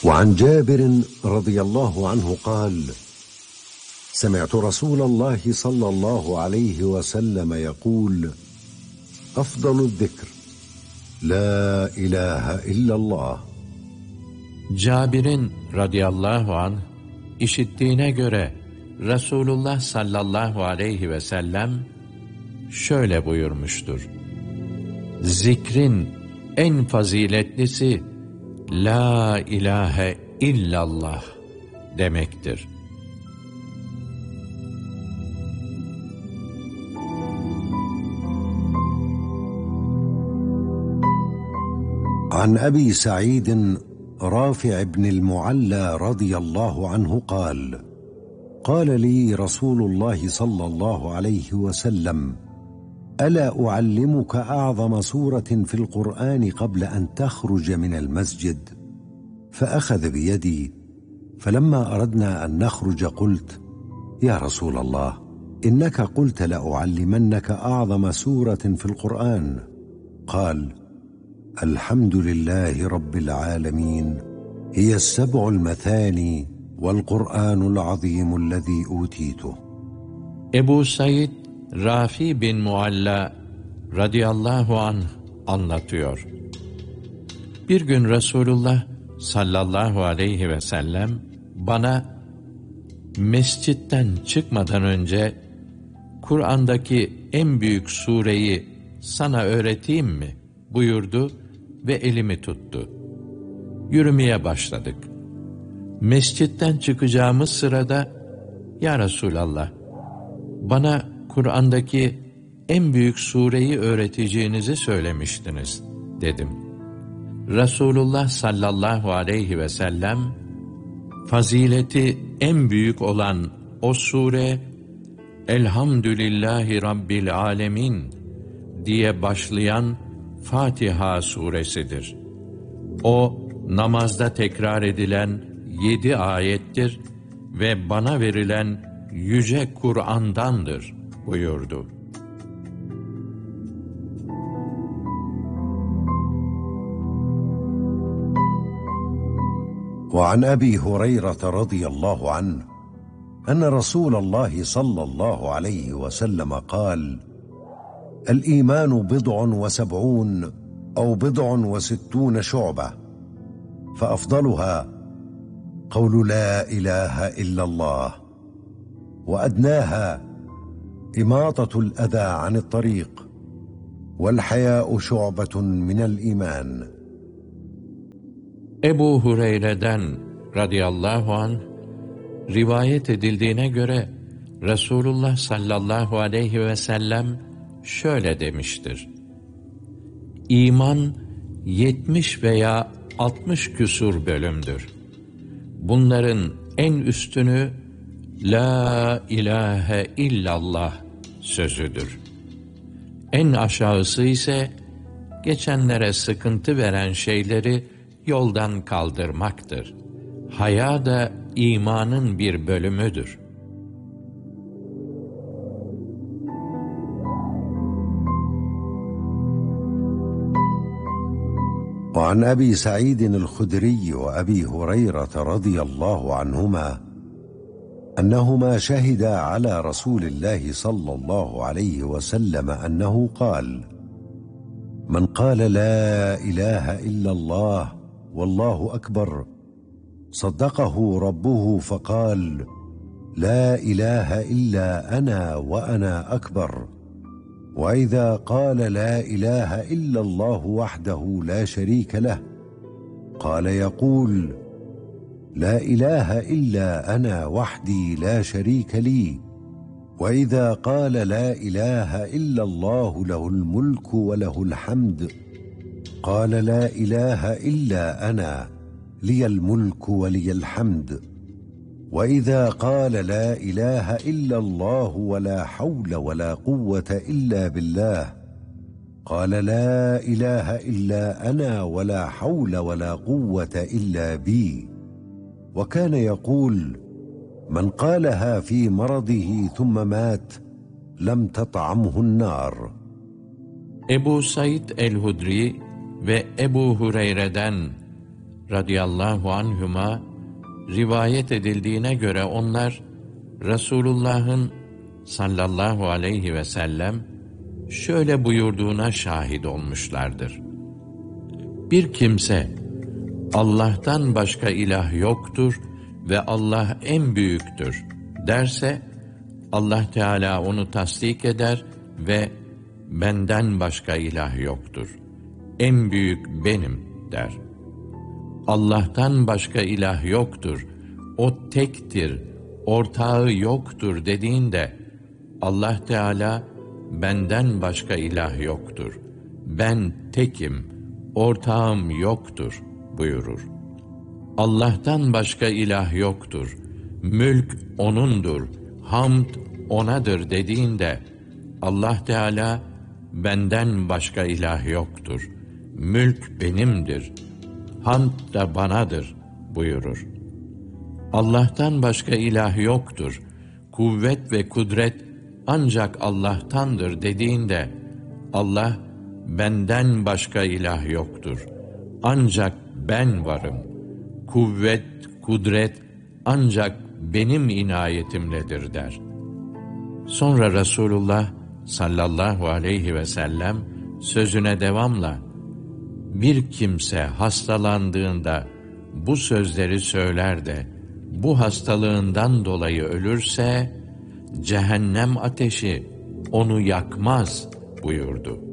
وعن جابر رضي الله عنه قال: سمعت رسول الله صلى الله عليه وسلم يقول: أفضل الذكر لا إله إلا الله. Cabir'in radıyallahu anh işittiğine göre Resulullah sallallahu aleyhi ve sellem şöyle buyurmuştur: Zikrin en faziletlisi La ilahe illallah demektir. عن أبي سعيد رافع بن المعلى رضي الله عنه قال: قال لي رسول الله صلى الله عليه وسلم: ألا أعلمك أعظم سورة في القرآن قبل أن تخرج من المسجد؟ فأخذ بيدي، فلما أردنا أن نخرج قلت: يا رسول الله، إنك قلت لأعلمنك أعظم سورة في القرآن. قال: الحمد لله رب العالمين، هي السبع المثاني والقرآن العظيم الذي أوتيته. Ebu Said Rafi bin Mualla radıyallahu anh anlatıyor. Bir gün Resulullah sallallahu aleyhi ve sellem bana mescitten çıkmadan önce Kur'an'daki en büyük sureyi sana öğreteyim mi buyurdu ve elimi tuttu. Yürümeye başladık. Mescitten çıkacağımız sırada Ya Resulallah, bana Kur'an'daki en büyük sureyi öğreteceğinizi söylemiştiniz dedim. Resulullah sallallahu aleyhi ve sellem fazileti en büyük olan o sure Elhamdülillahi Rabbil Alemin diye başlayan Fatiha suresidir. O namazda tekrar edilen 7 ayettir ve bana verilen yüce Kur'an'dandır buyurdu. وعن أبي هريرة رضي الله عنه أن رسول الله صلى الله عليه وسلم قال: الإيمان 70 أو 60 شعبة، فأفضلها قول لا إله إلا الله، وأدناها إماطة الأذى عن الطريق، والحياء شعبة من الإيمان. Ebu Hureyre'den radıyallahu anh rivayet edildiğine göre Resulullah sallallahu aleyhi ve sellem şöyle demiştir: İman 70 veya 60 küsur bölümdür. Bunların en üstünü La ilahe illallah sözüdür. En aşağısı ise geçenlere sıkıntı veren şeyleri yoldan kaldırmaktır. Haya da imanın bir bölümüdür. وعن أبي سعيد الخدري وأبي هريرة رضي الله عنهما أنهما شهدا على رسول الله صلى الله عليه وسلم أنه قال: من قال لا إله إلا الله والله أكبر صدقه ربه فقال: لا إله إلا أنا وأنا أكبر. وإذا قال لا إله إلا الله وحده لا شريك له قال يقول: لا إله إلا أنا وحدي لا شريك لي. وإذا قال لا إله إلا الله له الملك وله الحمد قال: لا إله إلا أنا لي الملك ولي الحمد. وإذا قال لا إله إلا الله ولا حول ولا قوة إلا بالله قال: لا إله إلا أنا ولا حول ولا قوة إلا بي. وكان يقول: من قالها في مرضه ثم مات لم تطعمه النار. Ebu Said el-Hudri ve Ebu Hureyre'den radıyallahu anhuma rivayet edildiğine göre onlar Resulullah'ın sallallahu aleyhi ve sellem şöyle buyurduğuna şahit olmuşlardır. Bir kimse Allah'tan başka ilah yoktur ve Allah en büyüktür derse, Allah Teala onu tasdik eder ve benden başka ilah yoktur, en büyük benim der. Allah'tan başka ilah yoktur, o tektir, ortağı yoktur dediğinde, Allah Teala benden başka ilah yoktur, ben tekim, ortağım yoktur buyurur. Allah'tan başka ilah yoktur, mülk O'nundur, hamd O'nadır dediğinde, Allah Teala benden başka ilah yoktur, mülk benimdir, hamd da banadır buyurur. Allah'tan başka ilah yoktur, kuvvet ve kudret ancak Allah'tandır dediğinde, Allah benden başka ilah yoktur, ancak ben varım, kuvvet, kudret ancak benim inayetimledir der. Sonra Resulullah sallallahu aleyhi ve sellem sözüne devamla, bir kimse hastalandığında bu sözleri söyler de bu hastalığından dolayı ölürse cehennem ateşi onu yakmaz buyurdu.